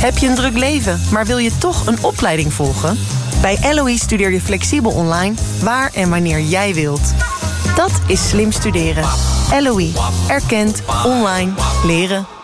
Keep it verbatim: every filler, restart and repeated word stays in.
Heb je een druk leven, maar wil je toch een opleiding volgen? Bij L O E studeer je flexibel online, waar en wanneer jij wilt. Dat is slim studeren. L O E. Erkend. Online. Leren.